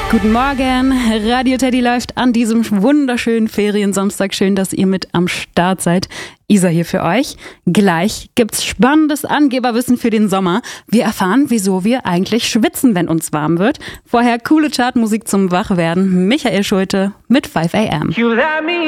Guten Morgen, Radio Teddy läuft an diesem wunderschönen Feriensamstag. Schön, dass ihr mit am Start seid. Isa hier für euch. Gleich gibt's spannendes Angeberwissen für den Sommer. Wir erfahren, wieso wir eigentlich schwitzen, wenn uns warm wird. Vorher coole Chartmusik zum Wachwerden. Michael Schulte mit 5 AM.